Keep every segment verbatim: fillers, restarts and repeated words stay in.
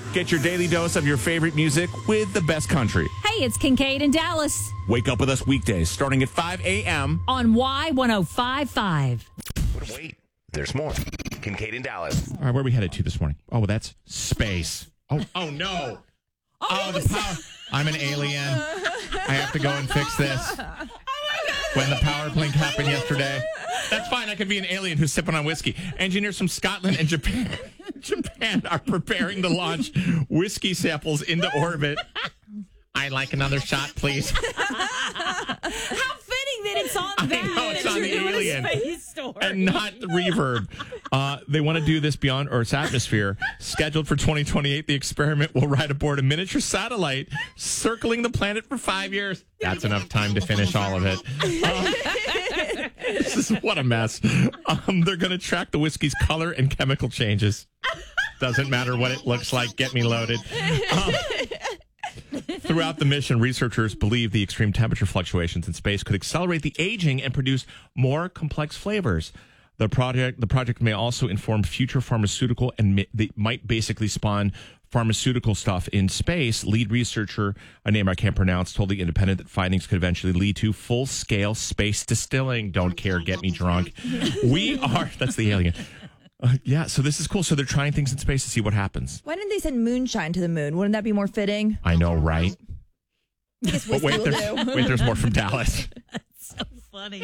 Get your daily dose of your favorite music with the best country. Hey, it's Kincaid in Dallas Wake up with us weekdays starting at five a.m. on Y ten fifty-five. Wait, there's more. Kincaid in Dallas. All right, where are we headed to this morning? Oh, that's space. Oh, oh no. Oh, Oh, the power. I'm an alien. I have to go and fix this. When the power blink happened yesterday. That's fine. I could be an alien who's sipping on whiskey. Engineers from Scotland and Japan Japan are preparing to launch whiskey samples into orbit. I'd like another shot, please. How fitting that it's on I that. know, it's that on you're the doing a alien. space story. And not the reverb. Uh, they want to do this beyond Earth's atmosphere. Scheduled for twenty twenty-eight, the experiment will ride aboard a miniature satellite circling the planet for five years. That's enough time to finish all of it. Uh, this is what a mess. Um, they're going to track the whiskey's color and chemical changes. Doesn't matter what it looks like. Get me loaded. Um, Throughout the mission, researchers believe the extreme temperature fluctuations in space could accelerate the aging and produce more complex flavors. The project, the project may also inform future pharmaceutical and mi- they might basically spawn pharmaceutical stuff in space. Lead researcher, a name I can't pronounce, told The Independent that findings could eventually lead to full-scale space distilling. Don't care, get me drunk. We are, that's the alien. Uh, yeah, so this is cool. So they're trying things in space to see what happens. Why didn't they send moonshine to the moon? Wouldn't that be more fitting? I know, right? I guess But whiskey wait, will there's, do. wait, there's more from Dallas. So funny.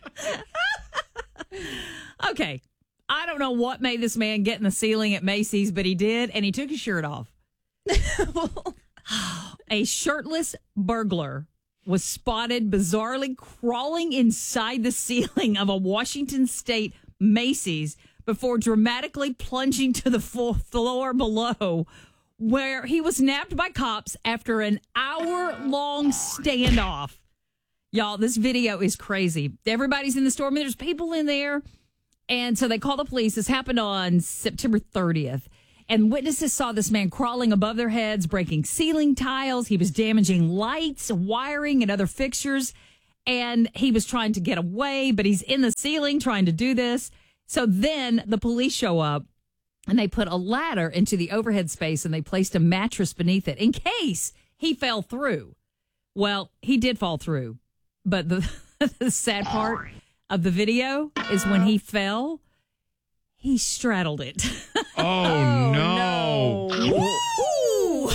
Okay. I don't know what made this man get in the ceiling at Macy's, but he did, and he took his shirt off. A shirtless burglar was spotted bizarrely crawling inside the ceiling of a Washington State Macy's before dramatically plunging to the full floor below, where he was nabbed by cops after an hour-long standoff. Y'all, this video is crazy. Everybody's in the store. I mean, there's people in there. And so they call the police. This happened on September thirtieth. And witnesses saw this man crawling above their heads, breaking ceiling tiles. He was damaging lights, wiring, and other fixtures. And he was trying to get away, but he's in the ceiling trying to do this. So then the police show up, and they put a ladder into the overhead space, and they placed a mattress beneath it in case he fell through. Well, he did fall through. But the, the sad part of the video is when he fell, he straddled it. Oh, no. Ooh.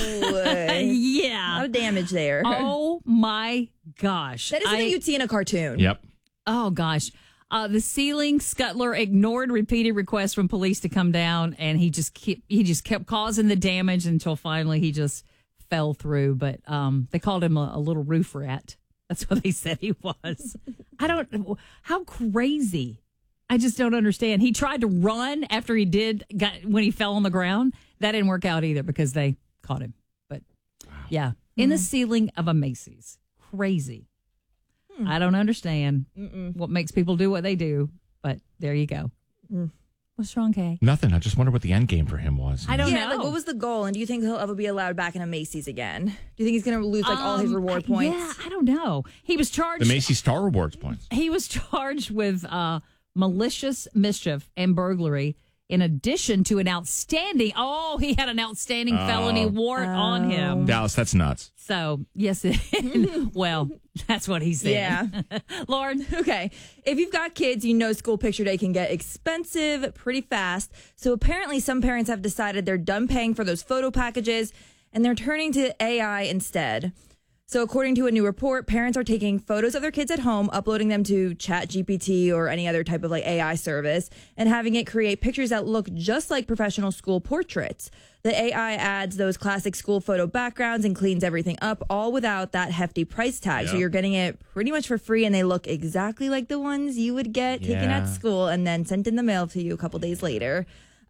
Yeah. A lot of damage there. Oh, my gosh. That is something I- you'd see in a cartoon. Yep. Oh, gosh. Uh, the ceiling scuttler ignored repeated requests from police to come down, and he just kept, he just kept causing the damage until finally he just fell through. But um, they called him a, a little roof rat. That's what they said he was. I don't, how crazy. I just don't understand. He tried to run after he did, got, when he fell on the ground. That didn't work out either because they caught him. But yeah, in the ceiling of a Macy's. Crazy. Hmm. I don't understand Mm-mm. what makes people do what they do, but there you go. Mm. What's wrong, Kay? Nothing. I just wonder what the end game for him was. I don't yeah, know. like what was the goal? And do you think he'll ever be allowed back in a Macy's again? Do you think he's going to lose like all his Um, reward I- points? Yeah, I don't know. He was charged. The Macy's Star Rewards points. He was charged with uh, malicious mischief and burglary, in addition to an outstanding. Oh, he had an outstanding Oh. felony warrant on him. Dallas, that's nuts. So yes, it, well, that's what he said. Yeah. Lord. Okay. If you've got kids, you know school picture day can get expensive pretty fast. So apparently some parents have decided they're done paying for those photo packages and they're turning to A I instead. So according to a new report, parents are taking photos of their kids at home, uploading them to ChatGPT or any other type of like A I service, and having it create pictures that look just like professional school portraits. The A I adds those classic school photo backgrounds and cleans everything up, all without that hefty price tag. Yep. So you're getting it pretty much for free, and they look exactly like the ones you would get taken Yeah. at school and then sent in the mail to you a couple days later.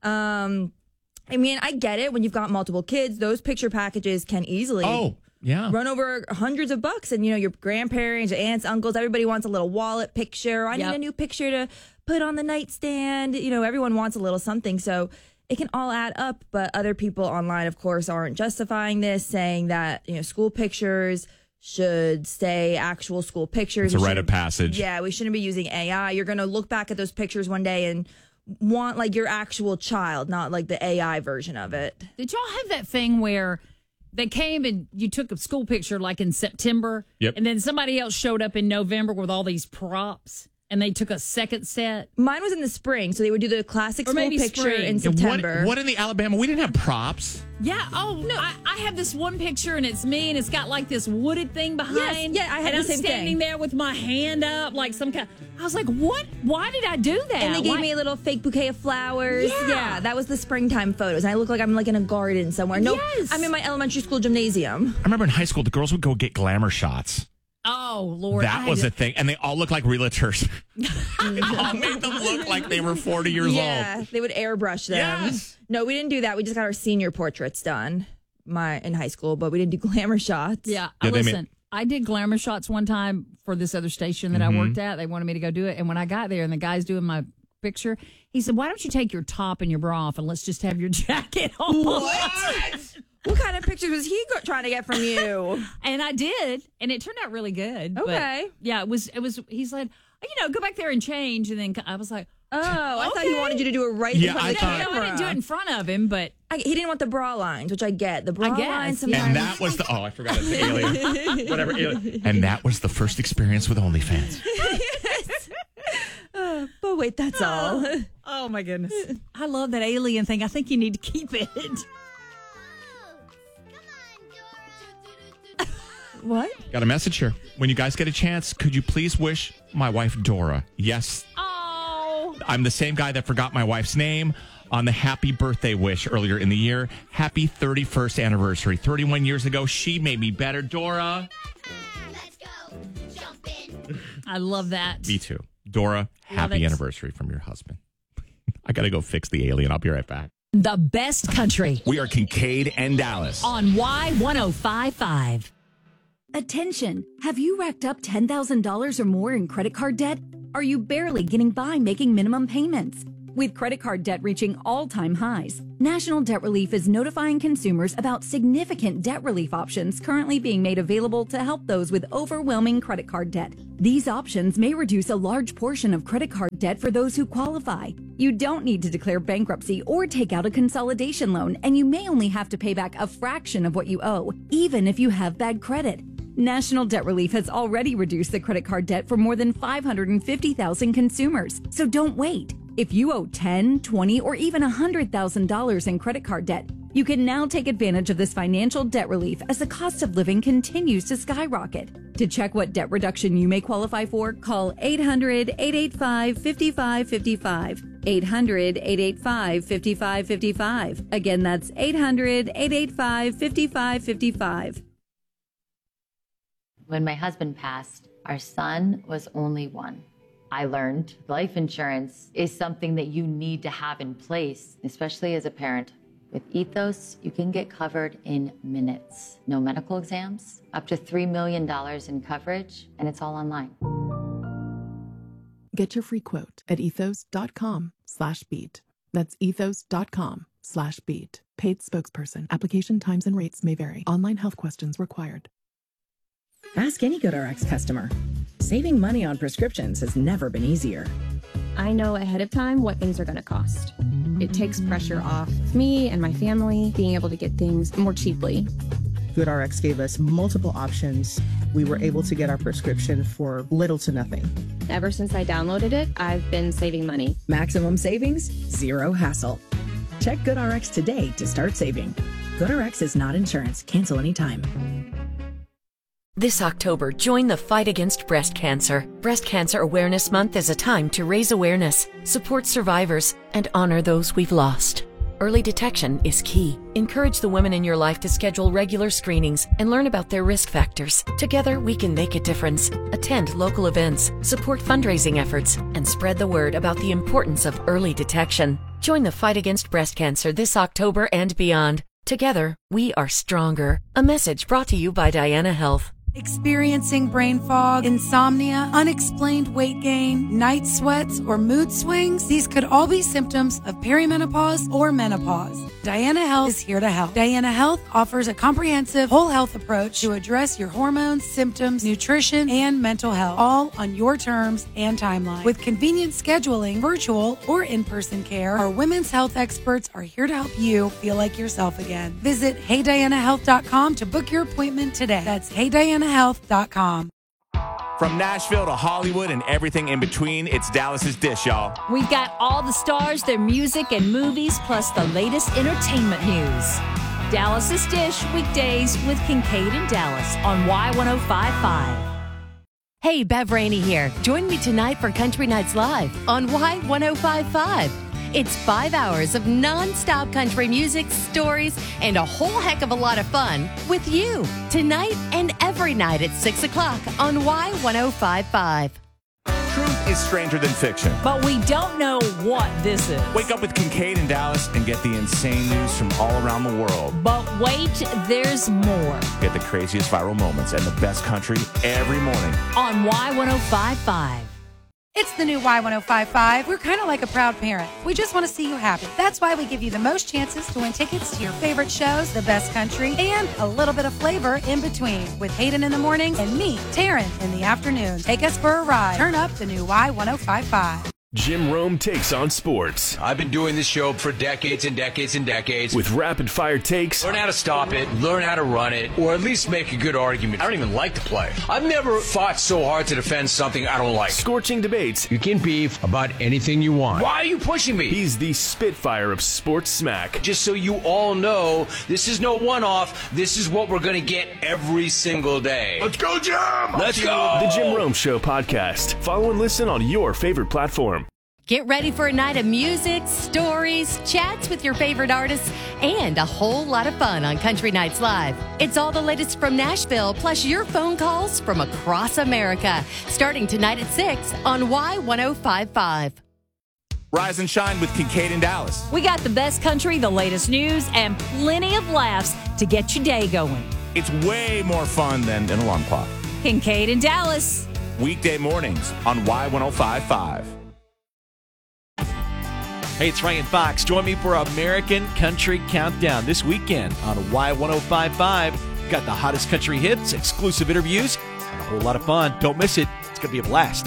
Um, I mean, I get it. When you've got multiple kids, those picture packages can easily Oh, yeah. run over hundreds of bucks. And, you know, your grandparents, your aunts, uncles, everybody wants a little wallet picture. I Yep. need a new picture to put on the nightstand. You know, everyone wants a little something. So it can all add up. But other people online, of course, aren't justifying this, saying that, you know, school pictures should stay actual school pictures. It's a We rite of shouldn't- passage. Yeah, we shouldn't be using A I. You're going to look back at those pictures one day and want like your actual child, not like the A I version of it. Did y'all have that thing where they came and you took a school picture like in September? Yep. And then somebody else showed up in November with all these props and they took a second set? Mine was in the spring, so they would do the classic Or school maybe picture spring. in Yeah, what- September. What, in the Alabama? We didn't have props. Yeah. Oh, no. I, I have this one picture and it's me and it's got like this wooded thing behind. yeah, I had and the I'm same standing thing. there with my hand up like some kind. I was like, what? Why did I do that? And they gave Why- me a little fake bouquet of flowers. Yeah. that was the springtime photos. And I look like I'm like in a garden somewhere. No, Yes. I'm in my elementary school gymnasium. I remember in high school, the girls would go get glamour shots. Oh, Lord. I That had was to- a thing. And they all looked like realtors. It all made them look like they were forty years yeah, old. they would airbrush them. Yes. No, we didn't do that. We just got our senior portraits done my in high school, but we didn't do glamour shots. Yeah. Yeah, they listen, made- I did glamour shots one time for this other station that Mm-hmm. I worked at. They wanted me to go do it. And when I got there and the guy's doing my picture, he said, why don't you take your top and your bra off and let's just have your jacket on? What kind of pictures was he go- trying to get from you? And I did. And it turned out really good. But, Okay. yeah, it was, it was, he said, you know, go back there and change. And then I was like, Oh, I thought he Okay. wanted you to do it right Yeah, in front I of the thought- no, camera. I didn't do it in front of him, but I, he didn't want the bra lines, which I get. The bra I guess, lines yeah. sometimes. And that was the, oh, I forgot it's the alien. Whatever, alien. And that was the first experience with OnlyFans. But wait, that's all. oh my goodness. I love that alien thing. I think you need to keep it. What? Got a message here. When you guys get a chance, could you please wish my wife Dora? Yes, Oh. I'm the same guy that forgot my wife's name on the happy birthday wish earlier in the year. Happy thirty-first anniversary. thirty-one years ago, she made me better. Dora. I love that. Me too. Dora, happy it. anniversary from your husband. I got to go fix the alien. I'll be right back. The best country We are Kincaid and Dallas. on Y ten fifty-five. Attention! Have you racked up ten thousand dollars or more in credit card debt? Are you barely getting by making minimum payments? With credit card debt reaching all-time highs, National Debt Relief is notifying consumers about significant debt relief options currently being made available to help those with overwhelming credit card debt. These options may reduce a large portion of credit card debt for those who qualify. You don't need to declare bankruptcy or take out a consolidation loan, and you may only have to pay back a fraction of what you owe, even if you have bad credit. National Debt Relief has already reduced the credit card debt for more than five hundred fifty thousand consumers. So don't wait. If you owe ten, twenty, or even one hundred thousand dollars in credit card debt, you can now take advantage of this financial debt relief as the cost of living continues to skyrocket. To check what debt reduction you may qualify for, call eight hundred, eight eight five, five five five five. eight hundred, eight eight five, five five five five. Again, that's eight hundred, eight eight five, five five five five. When my husband passed, our son was only one. I learned life insurance is something that you need to have in place, especially as a parent. With Ethos, you can get covered in minutes. No medical exams, up to three million dollars in coverage, and it's all online. Get your free quote at ethos.com slash beat. That's ethos.com slash beat. Paid spokesperson. Application times and rates may vary. Online health questions required. Ask any GoodRx customer. Saving money on prescriptions has never been easier. I know ahead of time what things are going to cost. It takes pressure off me and my family being able to get things more cheaply. GoodRx gave us multiple options. We were able to get our prescription for little to nothing. Ever since I downloaded it, I've been saving money. Maximum savings, zero hassle. Check GoodRx today to start saving. GoodRx is not insurance. Cancel anytime. This October, join the fight against breast cancer. Breast Cancer Awareness Month is a time to raise awareness, support survivors, and honor those we've lost. Early detection is key. Encourage the women in your life to schedule regular screenings and learn about their risk factors. Together, we can make a difference. Attend local events, support fundraising efforts, and spread the word about the importance of early detection. Join the fight against breast cancer this October and beyond. Together, we are stronger. A message brought to you by Diana Health. Experiencing brain fog, insomnia, unexplained weight gain, night sweats, or mood swings? These could all be symptoms of perimenopause or menopause. Diana Health is here to help. Diana Health offers a comprehensive whole health approach to address your hormones, symptoms, nutrition, and mental health, all on your terms and timeline. With convenient scheduling, virtual or in-person care, our women's health experts are here to help you feel like yourself again. Visit hey diana health dot com to book your appointment today. That's hey diana health dot com. From Nashville to Hollywood and everything in between, it's Dallas's Dish, y'all. We've got all the stars, their music and movies, plus the latest entertainment news. Dallas's Dish, weekdays with Kincaid and Dallas on Y ten fifty-five. Hey, Bev Rainey here. Join me tonight for Country Nights Live on Y ten fifty-five. It's five hours of non-stop country music, stories, and a whole heck of a lot of fun with you tonight and every night at six o'clock on Y ten fifty-five. Truth is stranger than fiction. But we don't know what this is. Wake up with Kincaid and Dallas and get the insane news from all around the world. But wait, there's more. Get the craziest viral moments and the best country every morning on Y ten fifty-five. It's the new Y ten fifty-five. We're kind of like a proud parent. We just want to see you happy. That's why we give you the most chances to win tickets to your favorite shows, the best country, and a little bit of flavor in between. With Hayden in the morning and me, Taryn, in the afternoon. Take us for a ride. Turn up the new Y ten fifty-five. Jim Rome takes on sports. I've been doing this show for decades and decades and decades. With rapid-fire takes. Learn how to stop it, learn how to run it, or at least make a good argument. I don't even like to play. I've never fought so hard to defend something I don't like. Scorching debates. You can beef about anything you want. Why are you pushing me? He's the Spitfire of sports smack. Just so you all know, this is no one-off. This is what we're going to get every single day. Let's go, Jim! Let's go! The Jim Rome Show podcast. Follow and listen on your favorite platform. Get ready for a night of music, stories, chats with your favorite artists, and a whole lot of fun on Country Nights Live. It's all the latest from Nashville, plus your phone calls from across America. Starting tonight at six on Y ten fifty-five. Rise and shine with Kincaid and Dallas. We got the best country, the latest news, and plenty of laughs to get your day going. It's way more fun than an alarm clock. Kincaid and Dallas. Weekday mornings on Y ten fifty-five. Hey, it's Ryan Fox. Join me for American Country Countdown this weekend on Y ten fifty-five. We've got the hottest country hits, exclusive interviews, and a whole lot of fun. Don't miss it. It's going to be a blast.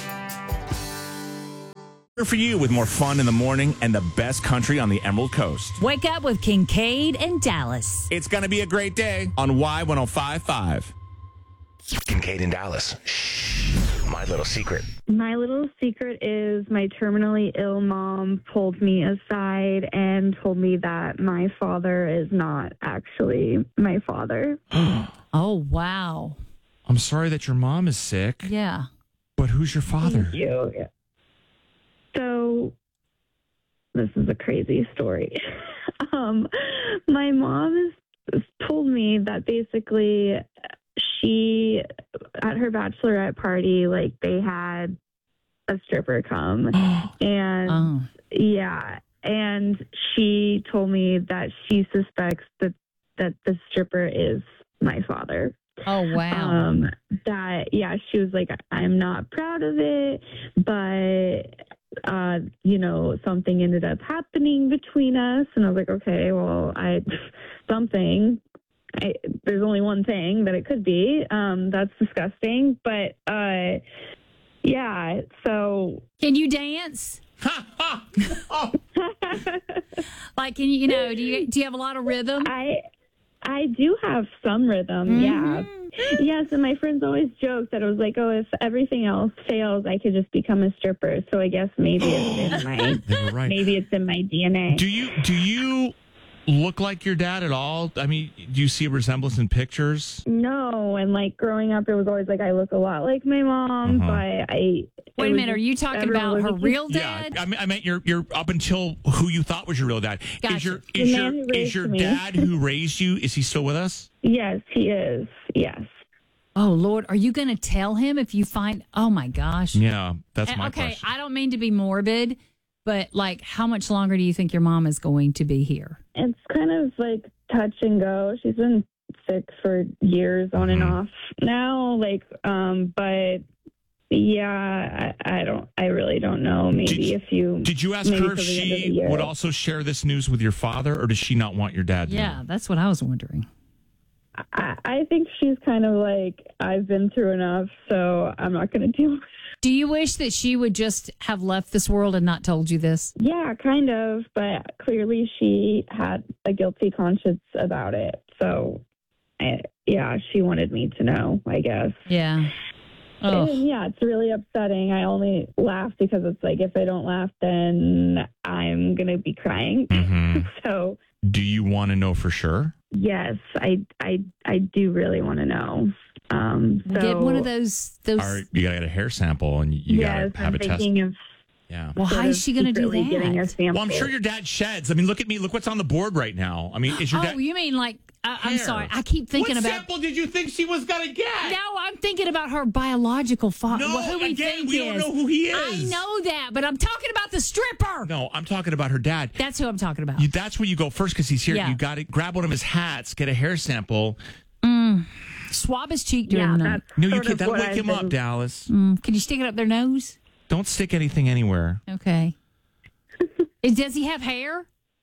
Here for you with more fun in the morning and the best country on the Emerald Coast. Wake up with Kincaid and Dallas. It's going to be a great day on Y ten fifty-five. Kincaid and Dallas. Shh. My little secret. My little secret is my terminally ill mom pulled me aside and told me that my father is not actually my father. Oh, wow. I'm sorry that your mom is sick. Yeah. But who's your father? Thank you. So, this is a crazy story. um, my mom has told me that basically she, at her bachelorette party, like they had a stripper come and oh. yeah, and she told me that she suspects that, that the stripper is my father. Oh, wow. Um, that, yeah, she was like, I'm not proud of it, but, uh, you know, something ended up happening between us. And I was like, okay, well, I, something, I, there's only one thing that it could be. Um, that's disgusting. But, uh, yeah, so. Can you dance? Like, can you, you know, do you, do you have a lot of rhythm? I, I do have some rhythm, mm-hmm. yeah. Yes, and my friends always joke that it was like, oh, if everything else fails, I could just become a stripper. So I guess maybe it's in my right. maybe it's in my D N A. Do you do you look like your dad at all? I mean, do you see a resemblance in pictures? No, and like growing up, it was always like I look a lot like my mom, uh-huh. but I. Wait a minute, are you talking about her real dad? Yeah, I mean, I meant your your up until who you thought was your real dad. Gotcha. Is your is your is your dad who raised you? Is he still with us? Yes, he is. Yes. Oh Lord, are you going to tell him if you find? Oh my gosh. Yeah, that's my okay, question. I don't mean to be morbid, but like, how much longer do you think your mom is going to be here? It's kind of like touch and go. She's been sick for years on and off now. Like, um, but yeah, I, I don't, I really don't know. Maybe Did you- a few. Did you ask maybe her if till the end of the she year. would also share this news with your father, or does she not want your dad to know? Yeah, that's what I was wondering. I, I think she's kind of like, I've been through enough, so I'm not going to deal with it. Do you wish that she would just have left this world and not told you this? Yeah, kind of, but clearly she had a guilty conscience about it. So, I, yeah, she wanted me to know, I guess. Yeah. Oh. And yeah, it's really upsetting. I only laugh because it's like, if I don't laugh, then I'm going to be crying. Mhm. So, Do you want to know for sure? yes, I, I, I do really want to know. Um, so, Get one of those. those. Or you got to get a hair sample and you yes, got to have I'm a test. thinking of Yeah. Well, how sort is of she going to do secretly getting a that? sample. Well, I'm sure your dad sheds. I mean, look at me. Look what's on the board right now. I mean, is your Oh, dad? you mean like, I, I'm Hair. sorry. I keep thinking what about. sample did you think she was going to get? No, I'm thinking about her biological father. No, who we again, think we don't is. know who he is. I know that, but I'm talking about the stripper. No, I'm talking about her dad. That's who I'm talking about. You, that's where you go first because he's here. Yeah. You got to grab one of his hats, get a hair sample. Mm. Swab his cheek during Yeah, the night. that's No, you sort can't. of That'll what wake I've him up, been- Dallas. Mm. Can you stick it up their nose? Don't stick anything anywhere. Okay. Is, does he have hair?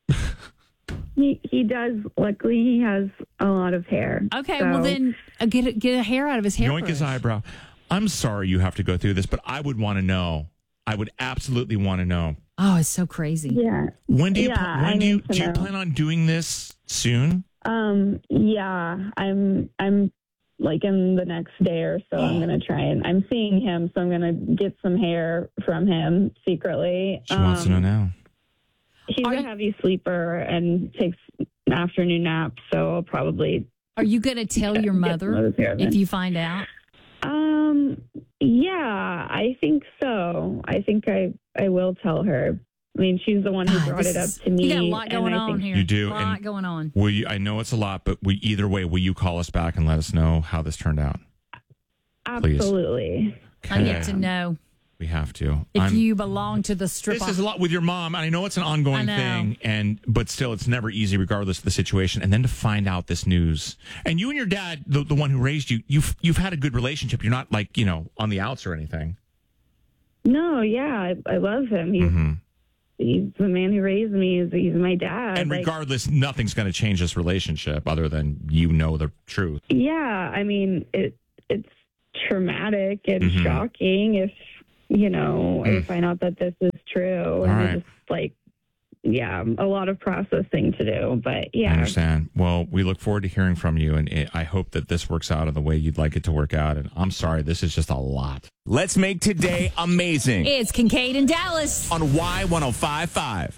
He he does. Luckily, he has a lot of hair. Okay, so- well then uh, get a, get a hair out of his hair. Yoink his brush. eyebrow. I'm sorry you have to go through this, but I would want to know. I would absolutely want to know. Oh, it's so crazy. Yeah. When do you Yeah, pl- when I do you need to do you know. plan on doing this soon? Um. Yeah. I'm. I'm like in the next day or so. I'm gonna try and I'm seeing him, so I'm gonna get some hair from him secretly. She wants to know Um, now. He's a heavy sleeper and takes afternoon naps, so I'll probably. Are you going to tell your Get mother some of his hair then. if you find out? Um. Yeah, I think so. I think I I will tell her. I mean, she's the one who Ah, brought this it up is- to me. You got a lot and going I on think- here. You do, A lot and- going on. Will you, I know it's a lot, but we either way, will you call us back and let us know how this turned out? Please. Absolutely. I need to know We have to. if I'm- you belong to the stripper. This is a lot with your mom. I know it's an ongoing I know. thing, and but still, it's never easy, regardless of the situation. And then to find out this news, and you and your dad, the, the one who raised you, you've you've had a good relationship. You're not like you know on the outs or anything. No, yeah, I, I love him. He's Mm-hmm. he's the man who raised me. He's, he's my dad. And Like, regardless, nothing's going to change this relationship other than you know the truth. yeah, I mean, it it's traumatic and Mhm. shocking if you know Mm. I find out that this is true. and right. it's just like, yeah, a lot of processing to do. But I yeah, understand. Well, we look forward to hearing from you, and it, I hope that this works out in the way you'd like it to work out. And I'm sorry, this is just a lot. Let's make today amazing It's Kincaid in Dallas. on Y one oh five five.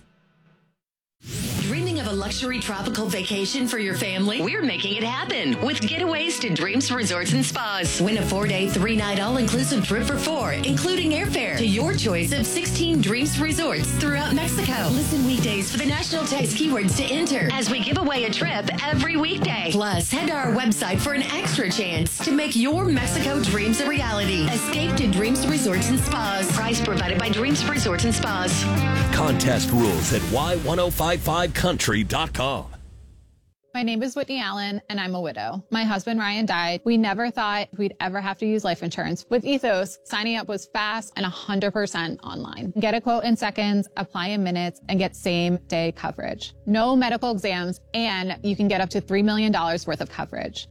Dreaming of a luxury tropical vacation for your family? We're making it happen with Getaways to Dreams Resorts and Spas. Win a four-day, three-night all-inclusive trip for four, including airfare to your choice of sixteen Dreams Resorts throughout Mexico. Listen weekdays for the national text keywords to enter as we give away a trip every weekday. Plus, head to our website for an extra chance to make your Mexico dreams a reality. Escape to Dreams Resorts and Spas. Price provided by Dreams Resorts and Spas. Contest rules at Y ten fifty-five country dot com. My name is Whitney Allen, and I'm a widow. My husband, Ryan, died. We never thought we'd ever have to use life insurance. With Ethos, signing up was fast and one hundred percent online. Get a quote in seconds, apply in minutes, and get same-day coverage. No medical exams, and you can get up to three million dollars worth of coverage.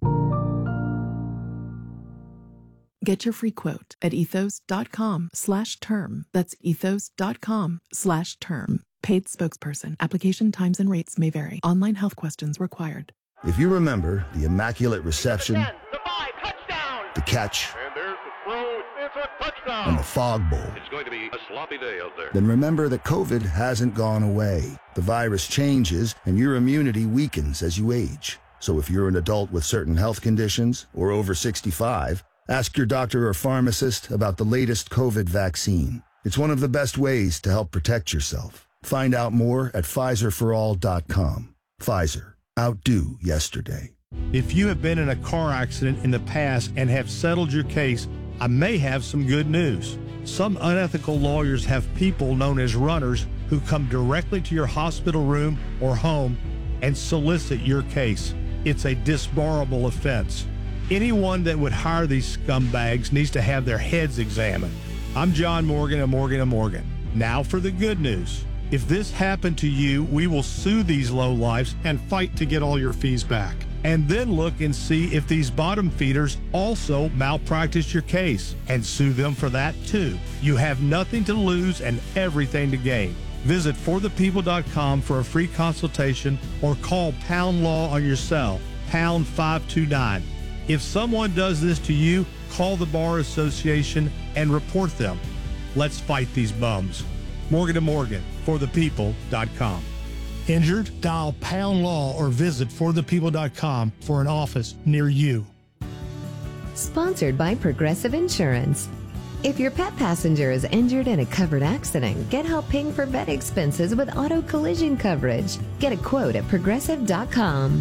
Get your free quote at ethos.com slash term. That's ethos.com slash term. Paid spokesperson. Application times and rates may vary. Online health questions required. If you remember the Immaculate Reception, the catch, and the fog bowl, It's going to be a sloppy day out there. then remember that COVID hasn't gone away. The virus changes and your immunity weakens as you age. So if you're an adult with certain health conditions or over sixty-five, ask your doctor or pharmacist about the latest COVID vaccine. It's one of the best ways to help protect yourself. Find out more at Pfizer for all dot com. Pfizer. Outdo yesterday. If you have been in a car accident in the past and have settled your case, I may have some good news. Some unethical lawyers have people known as runners who come directly to your hospital room or home and solicit your case. it's a disbarable offense. Anyone that would hire these scumbags needs to have their heads examined. I'm John Morgan of Morgan and Morgan. Now for the good news. If this happened to you, we will sue these lowlifes and fight to get all your fees back. And then look and see if these bottom feeders also malpractice your case and sue them for that too. You have nothing to lose and everything to gain. Visit for the people dot com for a free consultation or call Pound Law on your cell, pound five two nine. If someone does this to you, call the Bar Association and report them. Let's fight these bums. Morgan and Morgan, for the people dot com. Injured? Dial Pound Law or visit for the people dot com for an office near you. Sponsored by Progressive Insurance. If your pet passenger is injured in a covered accident, get help paying for vet expenses with auto collision coverage. Get a quote at progressive dot com.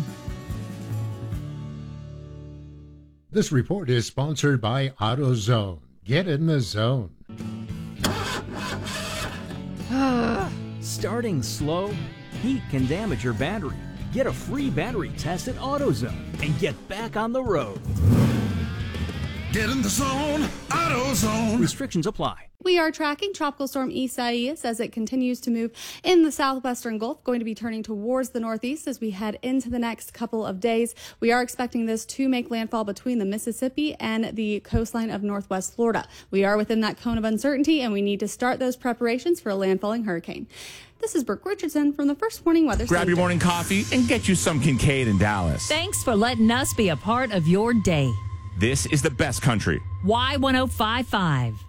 This report is sponsored by AutoZone. Get in the zone. Starting slow? Heat can damage your battery. Get a free battery test at AutoZone and get back on the road. Get in the zone, AutoZone. Restrictions apply. We are tracking Tropical Storm Isaias as it continues to move in the southwestern Gulf, going to be turning towards the northeast as we head into the next couple of days. We are expecting this to make landfall between the Mississippi and the coastline of northwest Florida. We are within that cone of uncertainty, and we need to start those preparations for a landfalling hurricane. This is Brooke Richardson from the First Warning Weather Grab Center. your morning coffee and get you some Kincaid in Dallas. Thanks for letting us be a part of your day. This is the best country. Y ten fifty-five.